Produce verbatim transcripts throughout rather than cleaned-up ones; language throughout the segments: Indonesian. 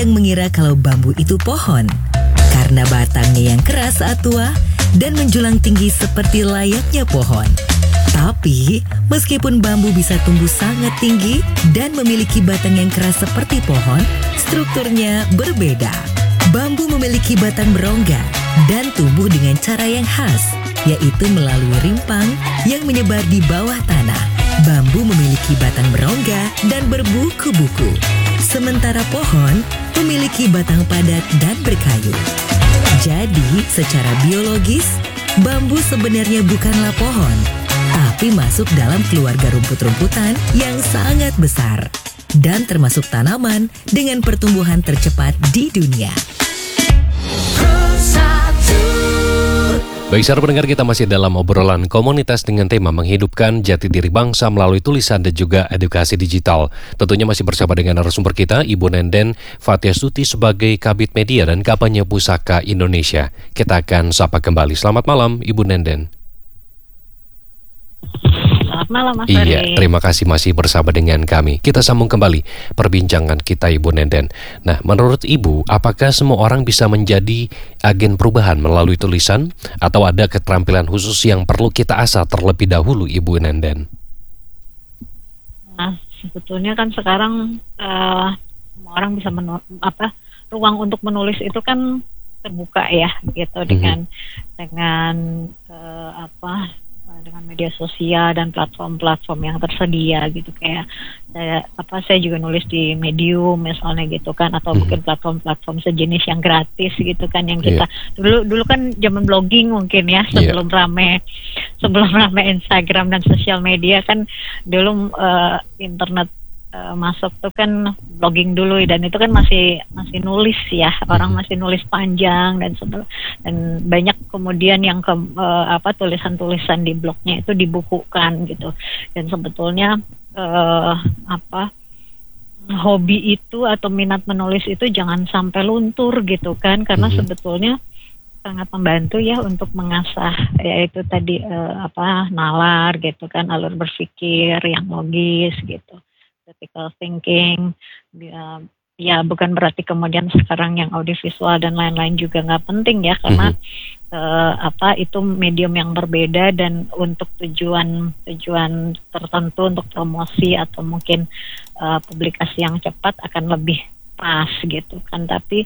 yang mengira kalau bambu itu pohon karena batangnya yang keras saat tua dan menjulang tinggi seperti layaknya pohon. Tapi, meskipun bambu bisa tumbuh sangat tinggi dan memiliki batang yang keras seperti pohon, strukturnya berbeda. Bambu memiliki batang berongga dan tumbuh dengan cara yang khas, yaitu melalui rimpang yang menyebar di bawah tanah. Bambu memiliki batang berongga dan berbuku-buku, sementara pohon memiliki batang padat dan berkayu. Jadi, secara biologis, bambu sebenarnya bukanlah pohon, tapi masuk dalam keluarga rumput-rumputan yang sangat besar dan termasuk tanaman dengan pertumbuhan tercepat di dunia. Baik, saudara pendengar, kita masih dalam obrolan komunitas dengan tema menghidupkan jati diri bangsa melalui tulisan dan juga edukasi digital. Tentunya masih bersama dengan narasumber kita, Ibu Nenden Fathiastuti sebagai Kabid Media dan Kampanye Pusaka Indonesia. Kita akan sapa kembali. Selamat malam, Ibu Nenden. Selamat malam, Mas Iya, Ferry. terima kasih masih bersama dengan kami. Kita sambung kembali perbincangan kita, Ibu Nenden. Nah, menurut Ibu, apakah semua orang bisa menjadi agen perubahan melalui tulisan? Atau ada keterampilan khusus yang perlu kita asah terlebih dahulu, Ibu Nenden? Nah, sebetulnya kan sekarang uh, semua orang bisa menu- apa ruang untuk menulis itu kan terbuka ya, gitu, Mhm. dengan dengan uh, apa dengan media sosial dan platform-platform yang tersedia gitu, kayak saya apa saya juga nulis di Medium misalnya gitu kan, atau Mhm. mungkin platform-platform sejenis yang gratis gitu kan, yang Iya. kita dulu dulu kan zaman blogging mungkin ya, sebelum rame sebelum rame Instagram dan sosial media kan dulu uh, internet uh, masuk tuh kan blogging dulu, dan itu kan masih masih nulis ya, orang Mhm. masih nulis panjang dan sebel- dan banyak kemudian yang ke uh, apa tulisan-tulisan di blognya itu dibukukan gitu. Dan sebetulnya uh, apa hobi itu atau minat menulis itu jangan sampai luntur gitu kan, karena Mhm. sebetulnya sangat membantu ya untuk mengasah yaitu tadi uh, apa nalar gitu kan, alur berpikir yang logis gitu, critical thinking. Ya, ya bukan berarti kemudian sekarang yang audiovisual dan lain-lain juga nggak penting ya, karena Mhm. eh, apa itu medium yang berbeda dan untuk tujuan tujuan tertentu, untuk promosi atau mungkin eh, publikasi yang cepat akan lebih pas gitu kan. Tapi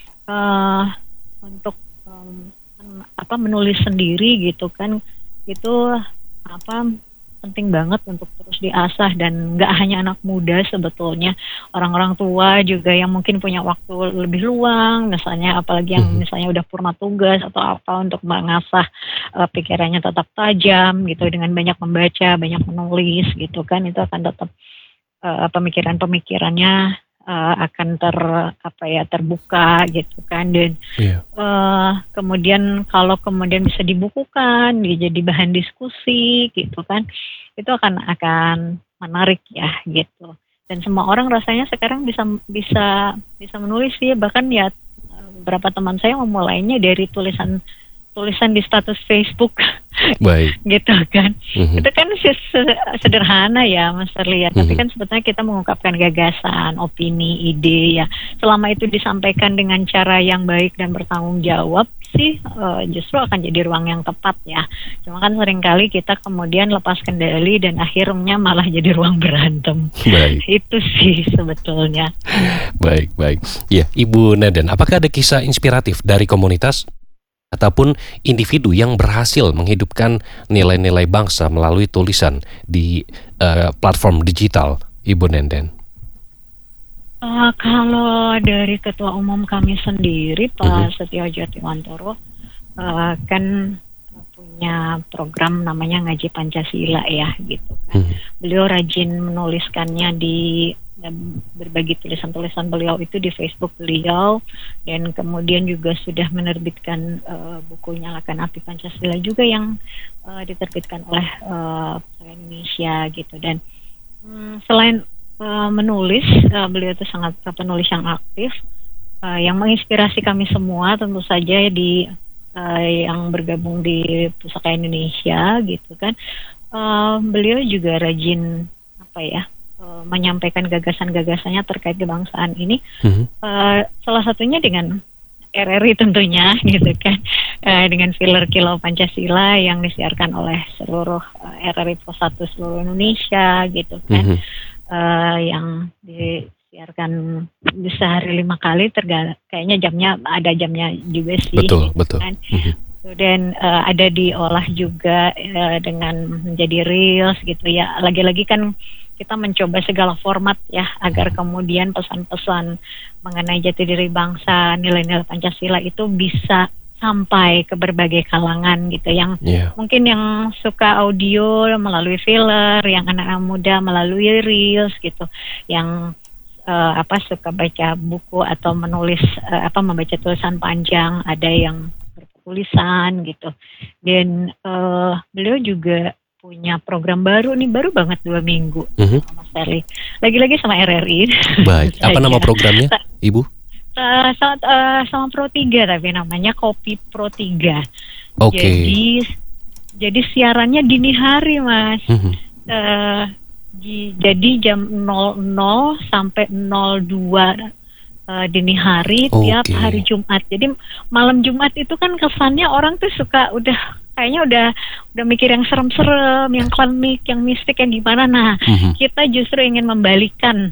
eh, untuk em, men- apa menulis sendiri gitu kan, itu apa penting banget untuk terus diasah, dan nggak hanya anak muda sebetulnya, orang-orang tua juga yang mungkin punya waktu lebih luang misalnya, apalagi yang Mhm. misalnya udah purna tugas atau apa, untuk mengasah eh, pikirannya tetap tajam gitu dengan banyak membaca, banyak menulis gitu kan, itu akan tetap eh, pemikiran-pemikirannya eh, akan ter apa ya terbuka gitu kan. Dan Iya. eh kemudian kalau kemudian bisa dibukukan, dia jadi bahan diskusi gitu kan, itu akan akan menarik ya gitu. Dan semua orang rasanya sekarang bisa bisa bisa menulis ya, bahkan ya eh, beberapa teman saya memulainya dari tulisan tulisan di status Facebook Baik. gitu kan. Mhm. Itu kan se- se- sederhana ya, Mas Ferly ya, tapi Mhm. kan sebetulnya kita mengungkapkan gagasan, opini, ide ya. Selama itu disampaikan dengan cara yang baik dan bertanggung jawab sih, eh, justru akan jadi ruang yang tepat ya. Cuma kan seringkali kita kemudian lepas kendali dan akhirnya malah jadi ruang berantem. Baik. Itu sih sebetulnya. Baik, baik. Ya, Ibu Nenden, apakah ada kisah inspiratif dari komunitas ataupun individu yang berhasil menghidupkan nilai-nilai bangsa melalui tulisan di eh, platform digital, Ibu Nenden? Eh, kalau dari ketua umum kami sendiri, Mhm. Pak Setio Jatiwantoro, eh, kan punya program namanya Ngaji Pancasila ya gitu. Mhm. Beliau rajin menuliskannya di dan berbagi tulisan-tulisan beliau itu di Facebook beliau, dan kemudian juga sudah menerbitkan eh, buku Nyalakan Api Pancasila juga yang eh, diterbitkan oleh eh, Pusaka Indonesia gitu. Dan mm, selain eh, menulis, eh, beliau itu sangat penulis yang aktif, eh, yang menginspirasi kami semua tentu saja di eh, yang bergabung di Pusaka Indonesia gitu kan. Eh, beliau juga rajin apa ya uh, menyampaikan gagasan-gagasannya terkait kebangsaan ini. Mm-hmm. Uh, salah satunya dengan R R I tentunya, gitu kan, uh, dengan filler Kilau Pancasila yang disiarkan oleh seluruh uh, R R I Pos satu seluruh Indonesia, gitu kan, mm-hmm. uh, yang disiarkan sehari lima kali, terga- kayaknya jamnya ada jamnya juga sih. Betul, gitu betul. Kan. Mm-hmm. Dan uh, ada diolah juga uh, dengan menjadi reels gitu ya. Lagi-lagi kan kita mencoba segala format ya agar kemudian pesan-pesan mengenai jati diri bangsa, nilai-nilai Pancasila itu bisa sampai ke berbagai kalangan gitu. Yang yeah. mungkin yang suka audio melalui filler, yang anak-anak muda melalui reels gitu, yang uh, apa suka baca buku atau menulis uh, apa membaca tulisan panjang, ada yang bertulisan gitu. Dan uh, beliau juga punya program baru nih, baru banget dua minggu, mm-hmm. Mas Ferli. Lagi-lagi sama R R I. Baik, apa nama programnya, Ibu? Uh, sama, uh, sama Pro tiga tapi namanya Kopi Pro tiga. Oke. Okay. Jadi, jadi siarannya dini hari, Mas. Mm-hmm. Uh, di, jadi jam nol nol sampai nol dua uh, dini hari okay. tiap hari Jumat. Jadi malam Jumat itu kan kesannya orang tuh suka udah kayaknya udah udah mikir yang serem-serem, yang klinik, yang mistik, yang gimana. Nah, mm-hmm. kita justru ingin membalikan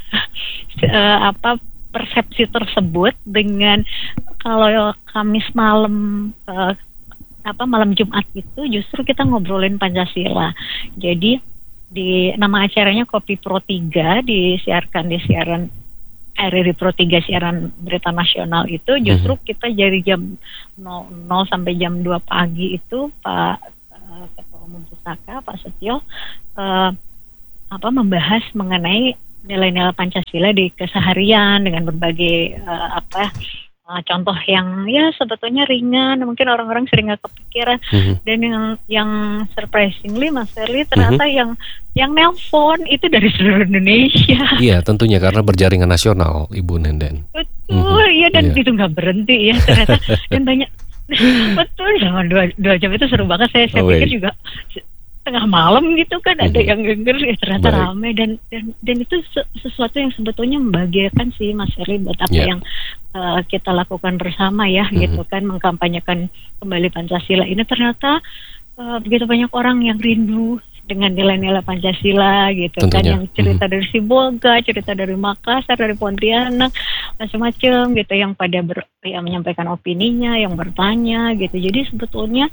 uh, apa persepsi tersebut dengan kalau Kamis malam uh, apa malam Jumat itu justru kita ngobrolin Pancasila. Jadi di nama acaranya Kopi Pro tiga disiarkan di siaran R R I Pro tiga siaran berita nasional itu justru mm-hmm. kita dari jam nol nol sampai jam dua pagi itu Pak uh, Ketua Umum Pusaka Pak Setio uh, apa membahas mengenai nilai-nilai Pancasila di keseharian dengan berbagai uh, apa uh, contoh yang ya sebetulnya ringan, mungkin orang-orang sering nggak kepikiran. Mm-hmm. Dan yang yang surprisingly Mas Ferli ternyata mm-hmm. yang yang nelpon itu dari seluruh Indonesia. Iya, tentunya karena berjaringan nasional, Ibu Nenden. Betul, iya mm-hmm. dan yeah. itu nggak berhenti ya ternyata. Dan banyak, betul, selama dua, dua jam itu seru banget. Saya, saya oh, pikir wait. juga tengah malam gitu kan mm-hmm. ada yang denger ya ternyata Baik. rame. Dan, dan dan itu sesuatu yang sebetulnya membahagiakan sih Mas Ferli buat apa yeah. yang uh, kita lakukan bersama ya mm-hmm. gitu kan, mengkampanyekan kembali Pancasila ini. Ternyata uh, begitu banyak orang yang rindu dengan nilai-nilai Pancasila gitu. Tentunya. Kan yang cerita mm-hmm. dari Sibolga, cerita dari Makassar, dari Pontianak, macam-macam gitu yang pada ber, yang menyampaikan opininya, yang bertanya gitu. Jadi sebetulnya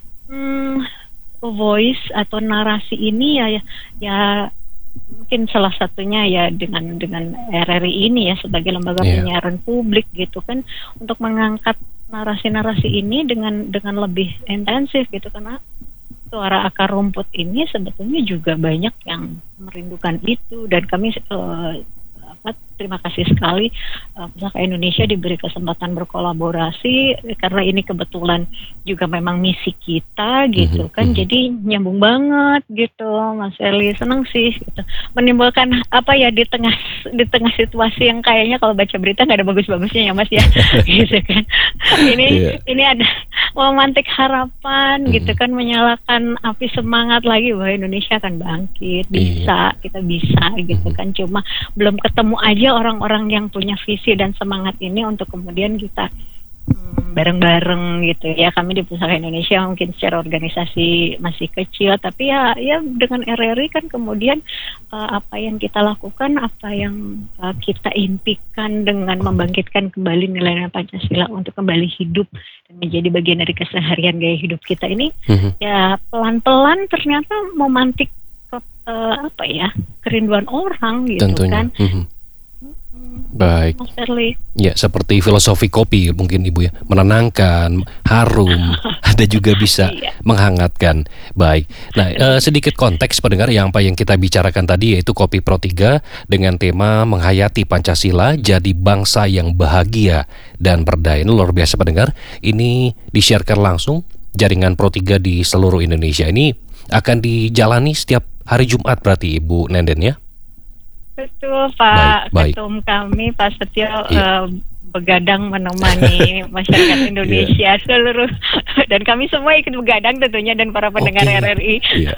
hmm, voice atau narasi ini ya ya, ya mungkin salah satunya ya dengan dengan R R I ini ya sebagai lembaga yeah. penyiaran publik gitu kan, untuk mengangkat narasi-narasi ini dengan dengan lebih intensif gitu, karena suara akar rumput ini sebetulnya juga banyak yang merindukan itu. Dan kami uh, apa, terima kasih sekali uh, Pusaka Indonesia diberi kesempatan berkolaborasi, karena ini kebetulan juga memang misi kita gitu mm-hmm. kan, jadi nyambung banget gitu Mas Eli. Senang sih gitu, menimbulkan apa ya di tengah di tengah situasi yang kayaknya kalau baca berita nggak ada bagus-bagusnya ya Mas ya gitu kan. Ini yeah. ini ada memantik harapan mm-hmm. gitu kan, menyalakan api semangat lagi bahwa Indonesia akan bangkit, bisa, yeah. kita bisa gitu mm-hmm. kan. Cuma belum ketemu aja orang-orang yang punya visi dan semangat ini untuk kemudian kita hmm, bareng-bareng gitu ya. Kami di Pusaka Indonesia mungkin secara organisasi masih kecil, tapi ya ya dengan R R I kan kemudian uh, apa yang kita lakukan, apa yang uh, kita impikan dengan membangkitkan kembali nilai-nilai Pancasila untuk kembali hidup dan menjadi bagian dari keseharian gaya hidup kita ini mm-hmm. ya pelan-pelan ternyata memantik uh, apa ya kerinduan orang gitu. Tentunya. Kan. Mm-hmm. Baik. Ya, seperti filosofi kopi mungkin Ibu ya, menenangkan, harum, ada juga bisa iya. menghangatkan. Baik. Nah, eh, sedikit konteks pendengar yang apa yang kita bicarakan tadi, yaitu Kopi Pro tiga dengan tema menghayati Pancasila jadi bangsa yang bahagia dan berdaya. Ini luar biasa pendengar. Ini disiarkan langsung jaringan Pro tiga di seluruh Indonesia. Ini akan dijalani setiap hari Jumat berarti Ibu Nenden ya? Betul Pak, baik, baik. Ketum kami Pak Setio iya. uh, begadang menemani masyarakat Indonesia yeah. seluruh, dan kami semua ikut begadang tentunya, dan para pendengar okay. R R I yeah.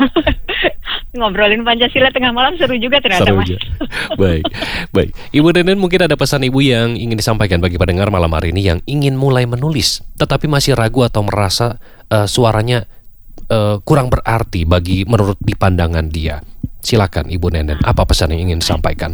ngobrolin Pancasila tengah malam seru juga ternyata, seru Mas. juga. Baik, baik. Ibu Nenden, mungkin ada pesan Ibu yang ingin disampaikan bagi pendengar malam hari ini yang ingin mulai menulis tetapi masih ragu atau merasa uh, suaranya uh, kurang berarti bagi menurut di pandangan dia. Silakan Ibu Nenden, apa pesan yang ingin disampaikan?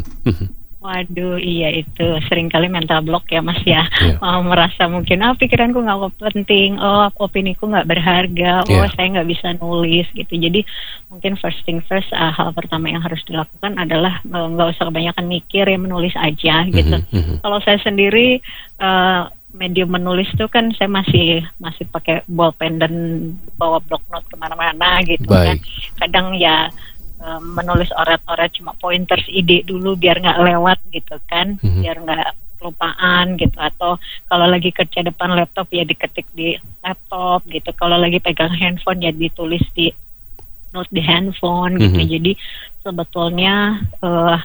Waduh, iya itu seringkali mental block ya, Mas ya. Yeah. Uh, merasa mungkin ah pikiranku nggak penting, oh opiniku nggak berharga, oh Yeah. saya nggak bisa nulis gitu. Jadi mungkin first thing first, uh, hal pertama yang harus dilakukan adalah nggak uh, usah kebanyakan mikir, ya menulis aja gitu. Mm-hmm. Kalau saya sendiri uh, medium menulis tuh kan saya masih masih pakai bolpen dan bawa block note kemana-mana gitu. Kan. Kadang ya menulis oret-oret cuma pointers ide dulu biar nggak lewat gitu kan, mm-hmm. biar nggak kelupaan gitu, atau kalau lagi kerja depan laptop ya diketik di laptop gitu, kalau lagi pegang handphone ya ditulis di note di handphone gitu. Mm-hmm. Jadi sebetulnya uh,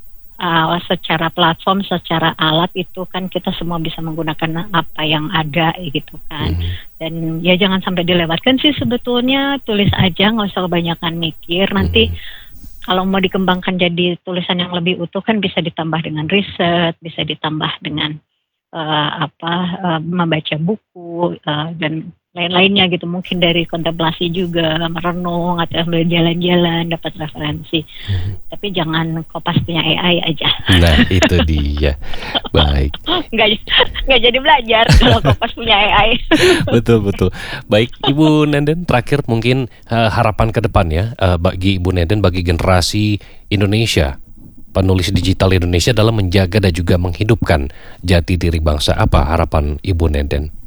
uh, secara platform, secara alat itu kan kita semua bisa menggunakan apa yang ada gitu kan. Mm-hmm. Dan ya jangan sampai dilewatkan sih sebetulnya, tulis aja, nggak usah kebanyakan mikir. Nanti mm-hmm. kalau mau dikembangkan jadi tulisan yang lebih utuh kan bisa ditambah dengan riset, bisa ditambah dengan uh, apa uh, membaca buku uh, dan lain-lainnya gitu, mungkin dari kontemplasi juga, merenung atau ambil jalan-jalan dapat referensi. Hmm. Tapi jangan kopas punya A I aja. Nah itu dia. Baik. Nggak, nggak jadi belajar kalau kopas punya A I. Betul betul. Baik Ibu Nenden, terakhir mungkin uh, harapan ke depan ya uh, bagi Ibu Nenden, bagi generasi Indonesia, penulis digital Indonesia dalam menjaga dan juga menghidupkan jati diri bangsa. Apa harapan Ibu Nenden?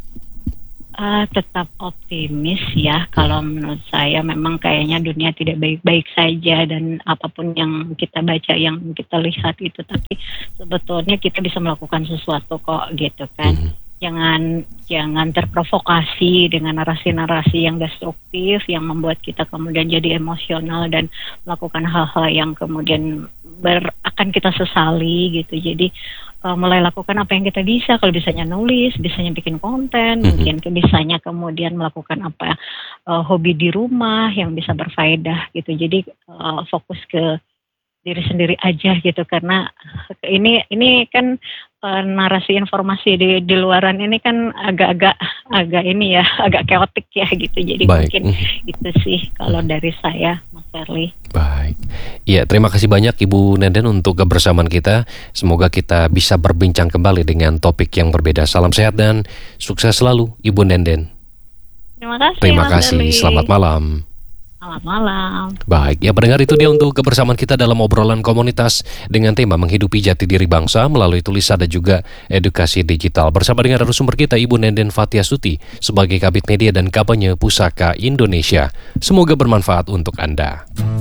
Uh, tetap optimis ya. Kalau menurut saya memang kayaknya dunia tidak baik-baik saja, dan apapun yang kita baca, yang kita lihat itu, tapi sebetulnya kita bisa melakukan sesuatu kok gitu kan. Mm-hmm. Jangan jangan terprovokasi dengan narasi-narasi yang destruktif yang membuat kita kemudian jadi emosional dan melakukan hal-hal yang kemudian ber, akan kita sesali gitu. Jadi uh, mulai lakukan apa yang kita bisa. Kalau bisanya nulis, bisanya bikin konten, mm-hmm. mungkin bisanya kemudian melakukan apa uh, hobi di rumah yang bisa berfaedah gitu. Jadi uh, fokus ke diri sendiri aja gitu, karena ini ini kan uh, narasi informasi di di luaran ini kan agak-agak agak ini ya agak chaotic ya gitu. Jadi Baik. mungkin mm. itu sih kalau dari saya, Mas Ferly. Baik, ya terima kasih banyak Ibu Nenden untuk kebersamaan kita. Semoga kita bisa berbincang kembali dengan topik yang berbeda. Salam sehat dan sukses selalu Ibu Nenden. Terima kasih. Terima Mas kasih. Ferly. Selamat malam. Selamat malam. Baik, ya pendengar, itu dia untuk kebersamaan kita dalam obrolan komunitas dengan tema menghidupi jati diri bangsa melalui tulisan dan juga edukasi digital. Bersama dengan narasumber kita Ibu Nenden Fathiastuti sebagai Kabid Media dan Kampanye Pusaka Indonesia. Semoga bermanfaat untuk Anda.